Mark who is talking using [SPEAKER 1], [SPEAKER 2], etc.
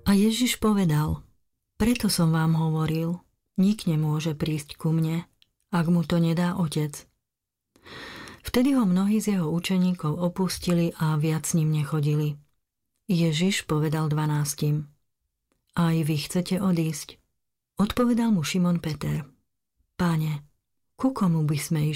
[SPEAKER 1] A Ježiš povedal: Preto som vám hovoril, nik nemôže prísť ku mne, ak mu to nedá Otec. Vtedy ho mnohí z jeho učeníkov opustili a viac s ním nechodili. Ježiš povedal 12: Aj vy chcete odísť? Odpovedal mu Šimon Peter: Páne, ku komu by sme išli?